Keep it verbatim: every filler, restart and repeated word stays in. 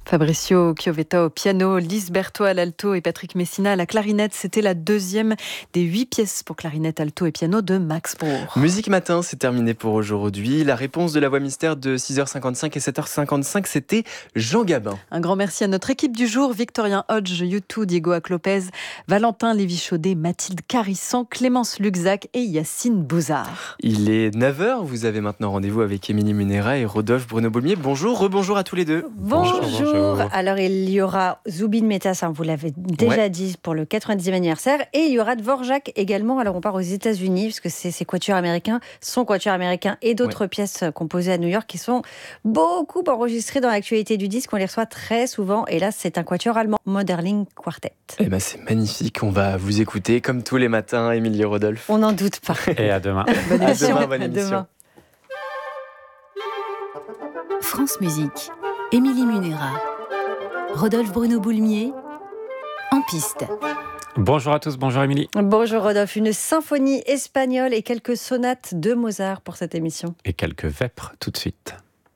Fabrizio Chiovetta au piano, Lise Berthaud à l'alto et Patrick Messina à la clarinette. C'était la deuxième des huit pièces pour clarinette, alto et piano de Max Bruch. Musique Matin, c'est terminé pour aujourd'hui. La réponse de la voix mystère de six heures cinquante-cinq et sept heures cinquante-cinq, c'était Jean Gabin. Un grand merci à notre équipe du jour, Victorien Hodge, YouTube, Diego Aclopez, Valentin Lévy-Chaudet, Mathilde Carisson, Clémence Luxac et Yacine Bouzard. Il est neuf heures, vous avez maintenant rendez-vous avec Émilie Munera et Rodolphe Bruno-Boulmier. Bonjour, rebonjour à tous les deux. Bonjour. bonjour. Alors il y aura Zubin Mehta, hein, vous l'avez déjà ouais. dit, pour le quatre-vingt-dixième anniversaire, et il y aura Dvorak également. Alors on part aux États-Unis parce que c'est ces quatuors américains, son quatuor américain et d'autres ouais. pièces composées à New York qui sont beaucoup enregistrées dans l'actualité du disque. On les reçoit très souvent et là c'est un quatuor allemand, Moderling Quartet. Eh ben c'est magnifique, on va vous écouter comme tous les matins, Émilie et Rodolphe. On n'en doute pas. Et à demain. Bonne émission. À demain, bonne émission. Demain. France Musique, Émilie Munera. Rodolphe Bruno-Boulmier, en piste. Bonjour à tous, bonjour Émilie. Bonjour Rodolphe, une symphonie espagnole et quelques sonates de Mozart pour cette émission. Et quelques vêpres tout de suite.